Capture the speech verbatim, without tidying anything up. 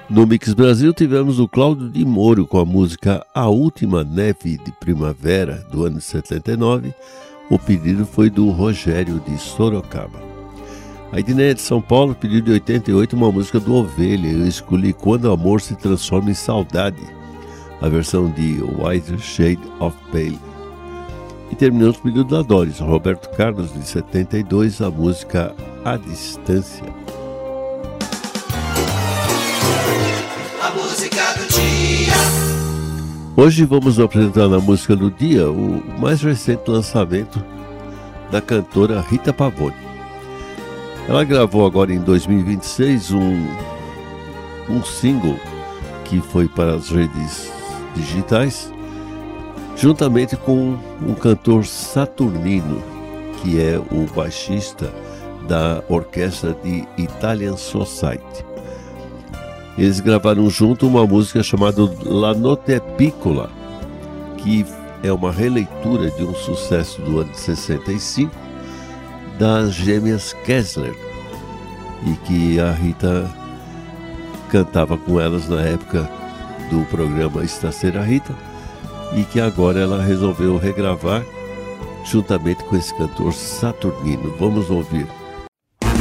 No Mix Brasil tivemos o Cláudio de Moro com a música A Última Neve de Primavera, do ano setenta e nove. O pedido foi do Rogério de Sorocaba. A Edneia de São Paulo pediu de oitenta e oito uma música do Ovelha. Eu escolhi Quando o Amor se Transforma em Saudade, a versão de White Shade of Pale. E terminamos o pedido da Doris, Roberto Carlos, de setenta e dois, a música A Distância. A música do dia. Hoje vamos apresentar na música do dia o mais recente lançamento da cantora Rita Pavone. Ela gravou agora em dois mil e vinte e seis um, um single que foi para as redes digitais, juntamente com um cantor saturnino, que é o baixista da orquestra de Italian Society. Eles gravaram junto uma música chamada La Notte Piccola, que é uma releitura de um sucesso do ano de sessenta e cinco das gêmeas Kessler, e que a Rita cantava com elas na época do programa Estaceira Rita, e que agora ela resolveu regravar juntamente com esse cantor saturnino. Vamos ouvir.